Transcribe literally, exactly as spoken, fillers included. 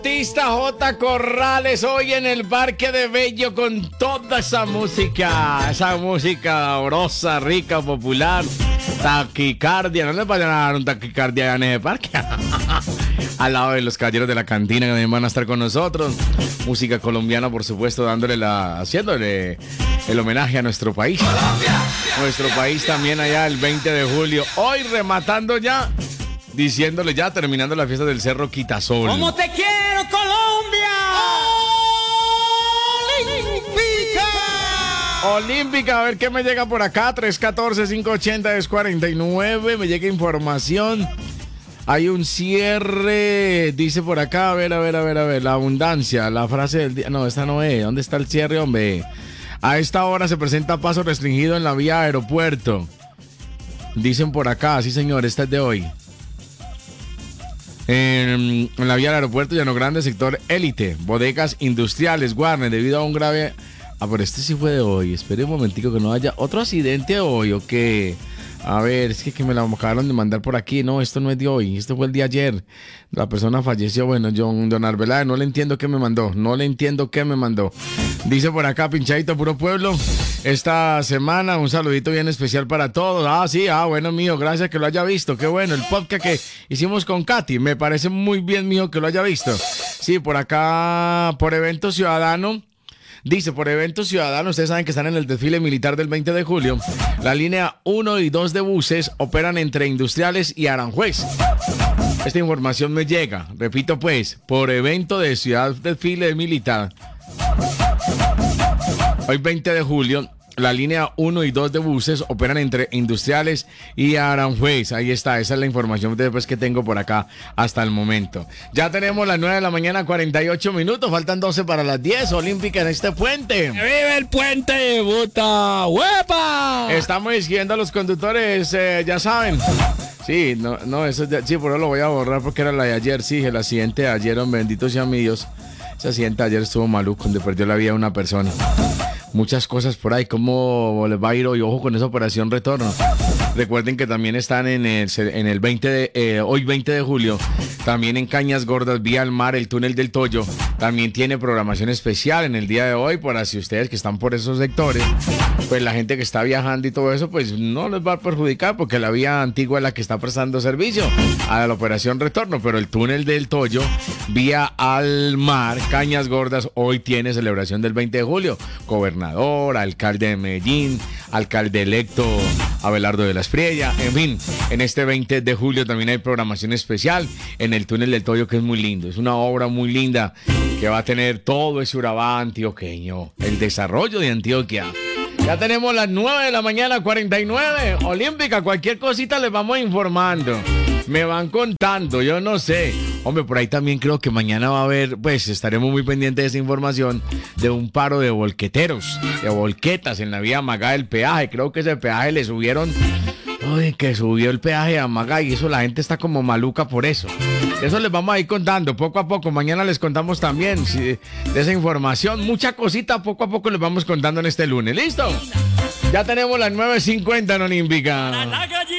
Artista J. Corrales hoy en el Parque de Bello con toda esa música, esa música sabrosa, rica, popular. Taquicardia, no le vayan a dar un taquicardia en ese parque. Al lado de los caballeros de la cantina que también van a estar con nosotros. Música colombiana, por supuesto, dándole la, haciéndole el homenaje a nuestro país. Colombia. Nuestro país también allá el veinte de julio. Hoy rematando ya, diciéndole ya, terminando la fiesta del Cerro Quitasol. ¡Cómo te quiero, Colombia! ¡Olímpica! Olímpica, a ver qué me llega por acá. tres uno cuatro, cinco ocho cero, dos cuatro nueve. Me llega información. Hay un cierre, dice por acá, a ver, a ver, a ver, a ver, la abundancia, la frase del día. No, esta no es. ¿Dónde está el cierre, hombre? A esta hora se presenta paso restringido en la vía aeropuerto. Dicen por acá, sí señor, esta es de hoy. En, en la vía del aeropuerto Llano Grande, sector élite, bodegas industriales, Warner, debido a un grave... Ah, pero este sí fue de hoy. Espere un momentico que no haya otro accidente hoy o qué. A ver, es que, que me la acabaron de mandar por aquí. No, esto no es de hoy, esto fue el de ayer. La persona falleció. Bueno, John, don Arbeláez, no le entiendo qué me mandó. No le entiendo qué me mandó. Dice por acá, pinchadito, puro pueblo. Esta semana, un saludito bien especial para todos. Ah, sí, ah, bueno, mío, gracias que lo haya visto. Qué bueno, el podcast que hicimos con Katy. Me parece muy bien, mío, que lo haya visto. Sí, por acá, por evento ciudadano. Dice, por eventos ciudadanos, ustedes saben que están en el desfile militar del veinte de julio. La línea uno y dos de buses operan entre Industriales y Aranjuez. Esta información me llega, repito pues, por evento de ciudad desfile militar. Hoy veinte de julio, la línea uno y dos de buses operan entre Industriales y Aranjuez. Ahí está, esa es la información después que tengo por acá hasta el momento. Ya tenemos las nueve de la mañana, cuarenta y ocho minutos. Faltan doce para las diez. Olímpica en este puente. ¡Vive el puente, puta! ¡Huepa! Estamos diciendo a los conductores, eh, ya saben. Sí, no, no, eso ya, sí, por eso lo voy a borrar porque era la de ayer. Sí, el accidente de ayer, oh, bendito sea mi Dios. Ese accidente de ayer estuvo maluco, donde perdió la vida una persona. Muchas cosas por ahí, ¿cómo les va a ir hoy? Ojo con esa operación retorno. Recuerden que también están en el, en el veinte de, eh, hoy veinte de julio, también en Cañas Gordas, vía al mar, el túnel del Toyo. También tiene programación especial en el día de hoy, para si ustedes que están por esos sectores, pues la gente que está viajando y todo eso, pues no les va a perjudicar, porque la vía antigua es la que está prestando servicio a la operación retorno, pero el túnel del Toyo, vía al mar, Cañas Gordas, hoy tiene celebración del veinte de julio. Gobernador, alcalde de Medellín, alcalde electo Abelardo de la Espriella, en fin, en este veinte de julio también hay programación especial en el túnel del Toyo, que es muy lindo, es una obra muy linda que va a tener todo ese Urabá antioqueño, el desarrollo de Antioquia. Ya tenemos las nueve de la mañana, cuarenta y nueve, Olímpica, cualquier cosita les vamos informando, me van contando, yo no sé. Hombre, por ahí también creo que mañana va a haber, pues estaremos muy pendientes de esa información de un paro de volqueteros, de volquetas en la vía Magá del peaje. Creo que ese peaje le subieron, uy, que subió el peaje a Magá y eso la gente está como maluca por eso. Eso les vamos a ir contando poco a poco. Mañana les contamos también sí, de esa información. Mucha cosita poco a poco les vamos contando en este lunes. ¿Listo? Ya tenemos las nueve cincuenta en Olímpica.